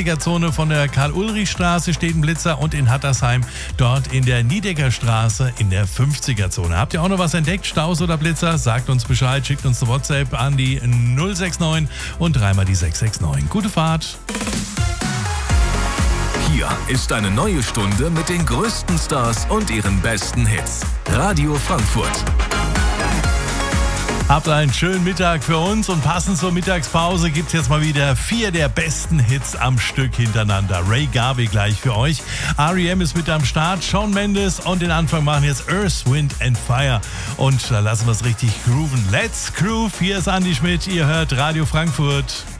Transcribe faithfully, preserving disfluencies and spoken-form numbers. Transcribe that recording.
vierziger-Zone von der Karl-Ulrich-Straße steht ein Blitzer und in Hattersheim dort in der Niedeckerstraße in der fünfziger-Zone. Habt ihr auch noch was entdeckt, Staus oder Blitzer? Sagt uns Bescheid, schickt uns eine WhatsApp an die null sechs neun und dreimal die sechs sechs neun. Gute Fahrt! Hier ist eine neue Stunde mit den größten Stars und ihren besten Hits. Radio Frankfurt. Habt einen schönen Mittag für uns und passend zur Mittagspause gibt's jetzt mal wieder vier der besten Hits am Stück hintereinander. Ray Garvey gleich für euch. R E M ist mit am Start, Shawn Mendes und den Anfang machen jetzt Earth, Wind and Fire. Und da lassen wir es richtig grooven. Let's groove. Hier ist Andi Schmidt, ihr hört Radio Frankfurt.